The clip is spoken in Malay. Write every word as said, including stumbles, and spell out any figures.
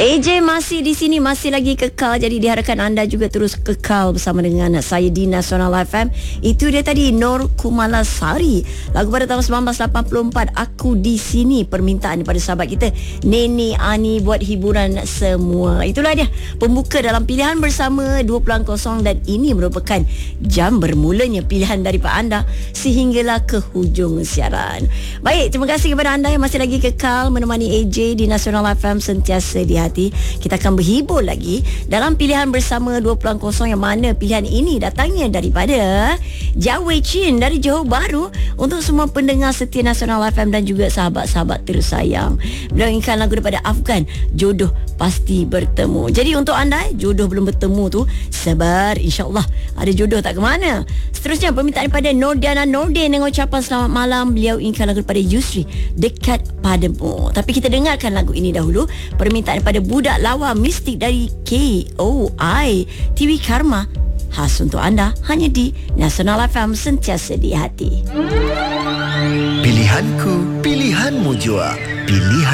A J masih di sini, masih lagi kekal. Jadi diharapkan anda juga terus kekal bersama dengan saya di Nasional F M. Itu dia tadi, Nor Kumalasari. Lagu pada tahun sembilan belas lapan puluh empat, Aku di Sini. Permintaan daripada sahabat kita Neni Ani buat hiburan semua. Itulah dia pembuka dalam pilihan bersama dua puluh kosong, dan ini merupakan jam bermulanya pilihan daripada anda sehinggalah ke hujung siaran. Baik, terima kasih kepada anda yang masih lagi kekal menemani A J di Nasional F M sentiasa di hati. Kita akan berhibur lagi dalam pilihan bersama dua puluh kosong, yang mana pilihan ini datangnya daripada Jawei Chin dari Johor Bahru untuk semua pendengar setia Nasional F M dan juga sahabat-sahabat tersayang. Beliau inginkan lagu daripada Afgan, Jodoh Pasti Bertemu. Jadi untuk anda jodoh belum bertemu tu, sabar, insyaAllah ada jodoh tak ke mana. Seterusnya permintaan daripada Nordiana Nordin dengan ucapan selamat malam. Beliau inginkan lagu daripada Yusri, Dekat Padamu. Tapi kita dengarkan lagu ini dahulu. Permintaan daripada Budak Lawa Mistik dari K O I T V Karma, khas untuk anda hanya di Nasional F M sentiasa di hati. Pilihanku, pilihanmu jua. Pilihan